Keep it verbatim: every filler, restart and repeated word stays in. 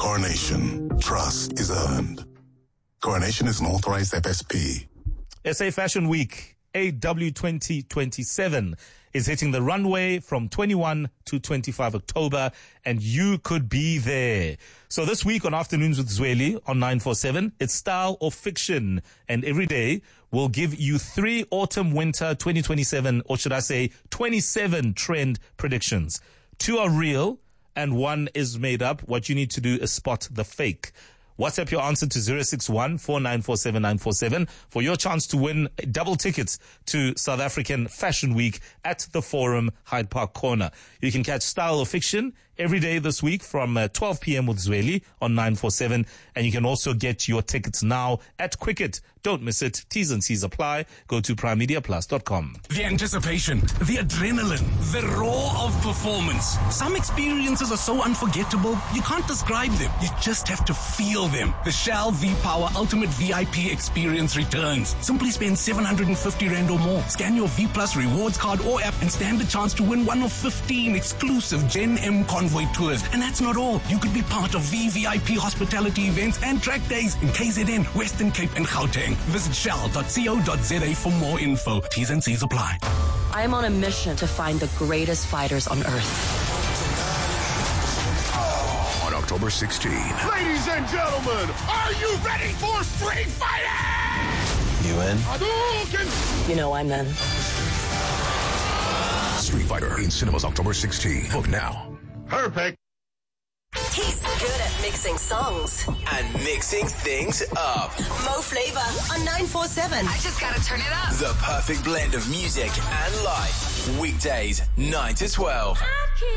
Coronation. Trust is earned. Coronation is an authorized F S P. S A Fashion Week, A W twenty twenty-seven, is hitting the runway from twenty-first to twenty-fifth October, and you could be there. So this week on Afternoons with Zweli on nine forty-seven, it's Style or Fiction, and every day we'll give you three autumn-winter twenty twenty-seven, or should I say twenty-seven trend predictions. Two are real, and one is made up. What you need to do is spot the fake. WhatsApp your answer to zero six one, four nine four seven, nine four seven for your chance to win double tickets to South African Fashion Week at the Forum, Hyde Park Corner. You can catch Style or Fiction every day this week from uh, twelve p.m. with Zweli on nine forty-seven, and you can also get your tickets now at Quicket. Don't miss it. T's and C's apply. Go to prime media plus dot com. The anticipation, the adrenaline, the roar of performance. Some experiences are so unforgettable, you can't describe them. You just have to feel them. The Shell V-Power Ultimate V I P experience returns. Simply spend seven hundred fifty rand or more. Scan your V Plus rewards card or app and stand a chance to win one of fifteen exclusive Gen M Convoy tours. And that's not all. You could be part of V V I P hospitality events and track days in K Z N, Western Cape and Gauteng. Visit shell dot co dot za for more info. T's and C's apply. I am on a mission to find the greatest fighters on earth. On October sixteenth. Ladies and gentlemen, are you ready for street fighting? You in? Hadouken! You know I'm in. Street Fighter in cinemas October sixteenth. Book now. Perfect. He's good at mixing songs and mixing things up. Mo Flavor on nine forty-seven. I just gotta turn it up. The perfect blend of music and life. Weekdays, nine to twelve.